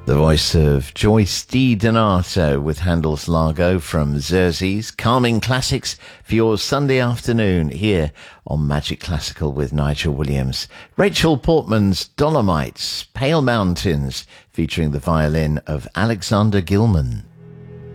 The voice of Joyce DiDonato with Handel's Largo from Xerxes. Calming classics for your Sunday afternoon here on Magic Classical with Nigel Williams. Rachel Portman's Dolomites, Pale Mountains, featuring the violin of Alexander Gilman.